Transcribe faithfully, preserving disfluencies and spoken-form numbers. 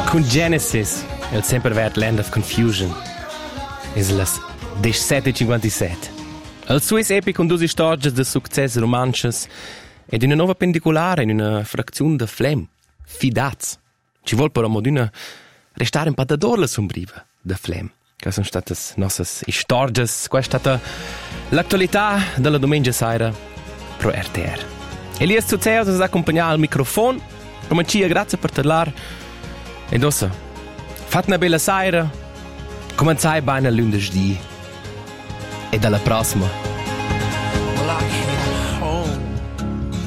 Con Genesis, il sempervert Land of Confusion. Es las diciassette e cinquantasette. Il suo epic con due storie di successo romances ed in una nuova pendicolare in una frazione de flem. Fidats. Ci vuol però mod una restare un po' da dorla sombriva de flem. Che sono state nostre storie. Questa è stata l'attualità della domenica sera pro R T R. Elias Zuzeus ci accompagna al microfono. Romancia, grazie per parlare. Ed ossa, fate una bella sera. Cominciai bene lunedì. E alla prossima.